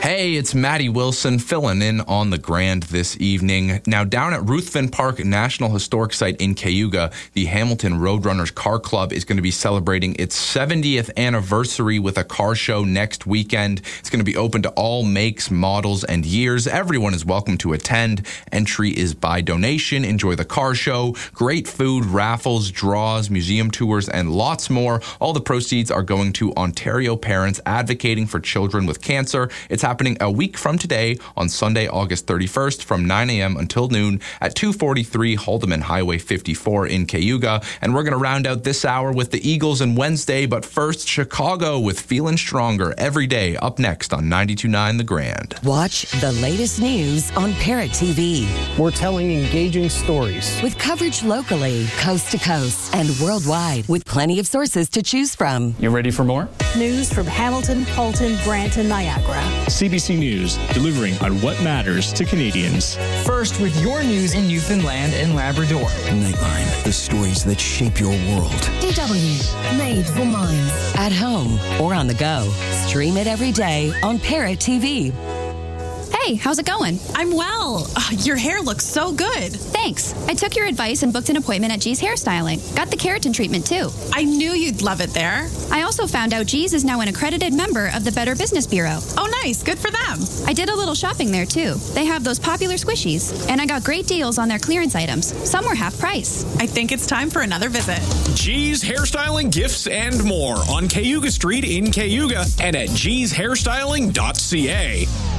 Hey, it's Maddie Wilson filling in on the Grand this evening. Now, down at Ruthven Park National Historic Site in Cayuga, the Hamilton Roadrunners Car Club is going to be celebrating its 70th anniversary with a car show next weekend. It's going to be open to all makes, models, and years. Everyone is welcome to attend. Entry is by donation. Enjoy the car show, great food, raffles, draws, museum tours, and lots more. All the proceeds are going to Ontario parents advocating for children with cancer. It's happening a week from today on Sunday, August 31st from 9 a.m. until noon at 243 Haldeman Highway 54 in Cayuga. And we're going to round out this hour with the Eagles and Wednesday. But first, Chicago with Feeling Stronger every day up next on 92.9 The Grand. Watch the latest news on Parrot TV. We're telling engaging stories with coverage locally, coast to coast, and worldwide with plenty of sources to choose from. You ready for more? News from Hamilton, Halton, Brant, and Niagara. CBC News, delivering on what matters to Canadians. First with your news in Newfoundland and Labrador. Nightline, the stories that shape your world. DW, made for minds. At home or on the go. Stream it every day on Parrot TV. Hey, how's it going? I'm well. Your hair looks so good. Thanks. I took your advice and booked an appointment at G's Hairstyling. Got the keratin treatment, too. I knew you'd love it there. I also found out G's is now an accredited member of the Better Business Bureau. Oh, nice. Good for them. I did a little shopping there, too. They have those popular squishies, and I got great deals on their clearance items. Some were half price. I think it's time for another visit. G's Hairstyling, Gifts, and more on Cayuga Street in Cayuga and at gshairstyling.ca.